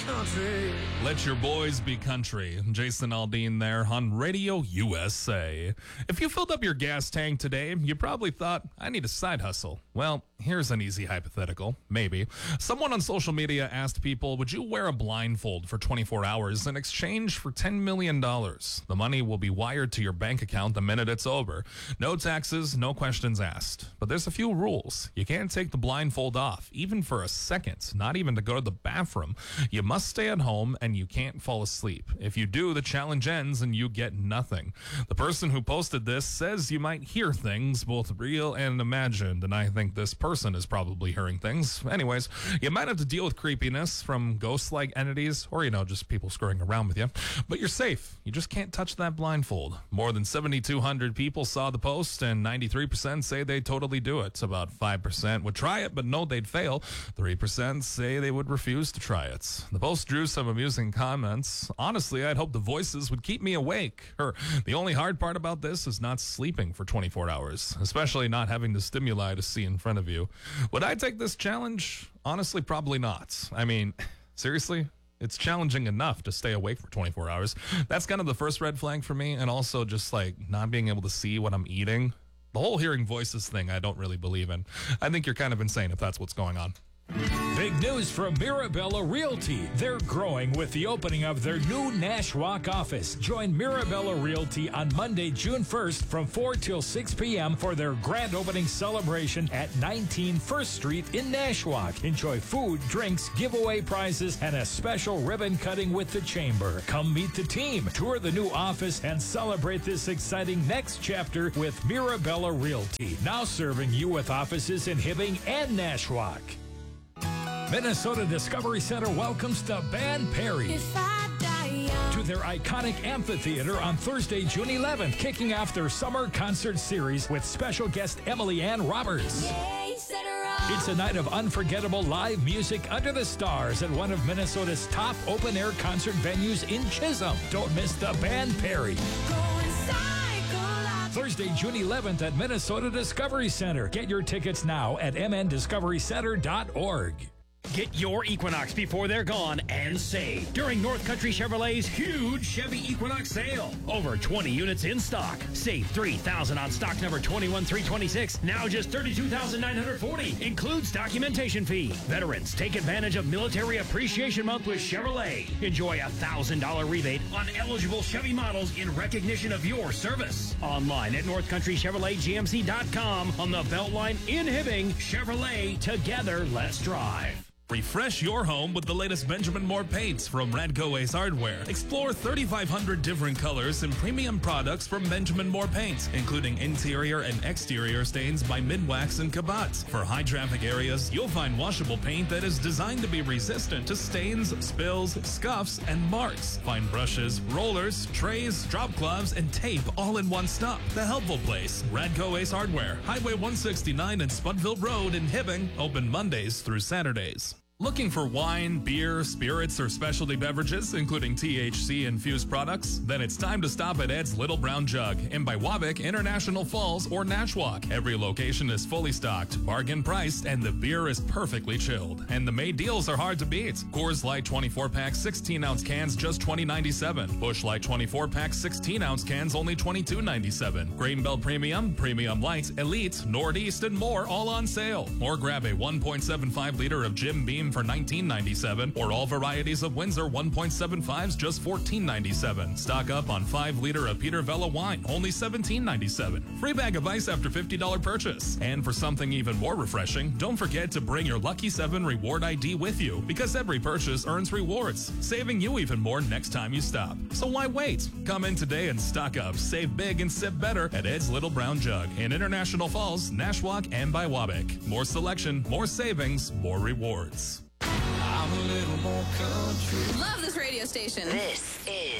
country. Let your boys be country. Jason Aldean there on Radio USA. If you filled up your gas tank today, you probably thought, I need a side hustle. Well, here's an easy hypothetical. Maybe. Someone on social media asked people, would you wear a blindfold for 24 hours in exchange for $10 million? The money will be wired to your bank account the minute it's over. No taxes, no questions asked. But there's a few rules. You can't take the blindfold off, even for a second, not even to go to the bathroom. You must stay at home and you can't fall asleep. If you do, the challenge ends and you get nothing. The person who posted this says you might hear things, both real and imagined, and I think this person is probably hearing things. Anyways, you might have to deal with creepiness from ghost-like entities or, just people screwing around with you. But you're safe. You just can't touch that blindfold. More than 7,200 people saw the post and 93% say they'd totally do it. About 5% would try it but know they'd fail. 3% say they would refuse to try it. The post drew some amusing comments. Honestly, I'd hope the voices would keep me awake. The only hard part about this is not sleeping for 24 hours, especially not having the stimuli to see in front of you. Would I take this challenge? Honestly, probably not. I mean, seriously? It's challenging enough to stay awake for 24 hours. That's kind of the first red flag for me, and also just not being able to see what I'm eating. The whole hearing voices thing I don't really believe in. I think you're kind of insane if that's what's going on. Big news from Mirabella Realty. They're growing with the opening of their new Nashwauk office. Join Mirabella Realty on Monday, June 1st from 4 till 6 p.m. for their grand opening celebration at 19 First Street in Nashwauk. Enjoy food, drinks, giveaway prizes, and a special ribbon cutting with the Chamber. Come meet the team, tour the new office, and celebrate this exciting next chapter with Mirabella Realty. Now serving you with offices in Hibbing and Nashwauk. Minnesota Discovery Center welcomes the band Perry to their iconic amphitheater on Thursday, June 11th, kicking off their summer concert series with special guest Emily Ann Roberts. It's a night of unforgettable live music under the stars at one of Minnesota's top open-air concert venues in Chisholm. Don't miss the band Perry. Thursday, June 11th at Minnesota Discovery Center. Get your tickets now at mndiscoverycenter.org. Get your Equinox before they're gone and save during North Country Chevrolet's huge Chevy Equinox sale. Over 20 units in stock. Save $3,000 on stock number 21326. Now just $32,940. Includes documentation fee. Veterans, take advantage of Military Appreciation Month with Chevrolet. Enjoy a $1,000 rebate on eligible Chevy models in recognition of your service. Online at NorthCountryChevroletGMC.com on the Beltline in Hibbing. Chevrolet, together, let's drive. Refresh your home with the latest Benjamin Moore paints from Radco Ace Hardware. Explore 3,500 different colors and premium products from Benjamin Moore paints, including interior and exterior stains by Midwax and Cabot. For high traffic areas, you'll find washable paint that is designed to be resistant to stains, spills, scuffs, and marks. Find brushes, rollers, trays, drop cloths, and tape all in one stop. The helpful place, Radco Ace Hardware, Highway 169 and Spudville Road in Hibbing, open Mondays through Saturdays. Looking for wine, beer, spirits, or specialty beverages, including THC-infused products? Then it's time to stop at Ed's Little Brown Jug in Biwabik, International Falls, or Nashwauk. Every location is fully stocked, bargain priced, and the beer is perfectly chilled. And the May deals are hard to beat. Coors Light 24-pack 16-ounce cans just $20.97. Busch Light 24-pack 16-ounce cans only $22.97. Grainbelt Premium, Premium Light, Elite, Northeast, and more all on sale. Or grab a 1.75 liter of Jim Beam for $19.97, or all varieties of Windsor 1.75s just $14.97. Stock up on 5 liter of Peter Vella wine, only $17.97. Free bag of ice after $50 purchase. And for something even more refreshing, don't forget to bring your Lucky 7 reward ID with you, because every purchase earns rewards, saving you even more next time you stop. So why wait? Come in today and stock up, save big, and sip better at Ed's Little Brown Jug in International Falls, Nashwauk, and Biwabik. More selection, more savings, more rewards. I'm a little more country. Love this radio station. This